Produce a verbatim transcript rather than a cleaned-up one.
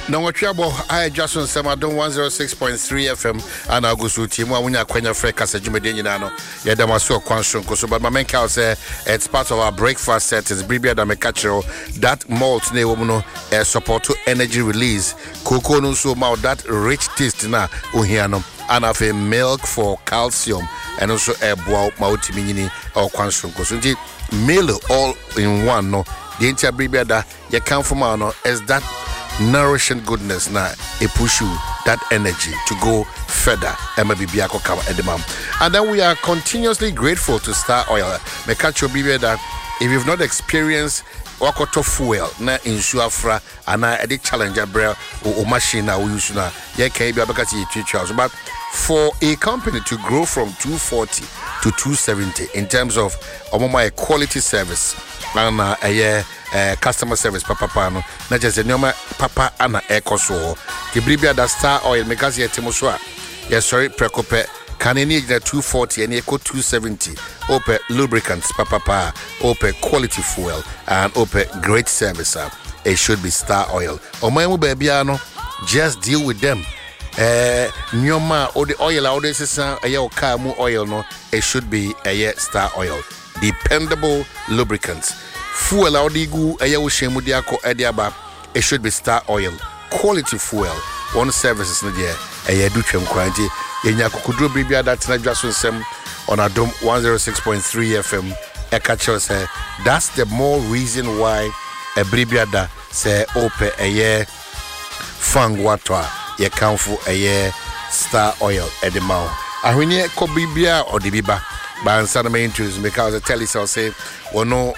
No watchable I just on some adon one oh six point three F M and Augusto team when you kwenya freka se jumede nyina ya damaso kwanson koso but my main cow say it's part of our breakfast set is bribia da mekachero that malt na ewo no uh, support to energy release cocoa no so ma that rich taste na ohia no and have a milk for calcium and also a boa mautimi nyini or kwanson koso nti meal all in one no the entire bribia da ya come from no is that nourishing goodness na it push you that energy to go further and maybe be edemam. And then we are continuously grateful to Star Oil. Me catch your baby that if you've not experienced wakoto fuel na insure and na edit challenger bra or machine na we use na ye can be abakati you but for a company to grow from two forty to two seventy in terms of omoma quality service and uh, a year Uh, customer service papa papa no na just nyoma papa ana ekoso ke bribia da Star Oil because ye timo a yes sorry prekope can any the two forty and eco two seventy open lubricants papa papa open quality fuel and open great service uh, it should be Star Oil o my baby no just deal with them eh nyoma or the oil or this is a your car mu oil no it should be a Star Oil dependable lubricants. Fuel audigu aya wo shemu dia ko ediaba it should be Star Oil quality fuel one services no dia aya du twem kwanti yenya kokudro bibia that na dwaso nsem on Adom one oh six point three F M e ka cho say that's the more reason why a bribia da say ope aya fang watwa ye kanfu aya Star Oil edema ahwenye ko bibia odibiba ba ansana me introduce because I tell you so say wono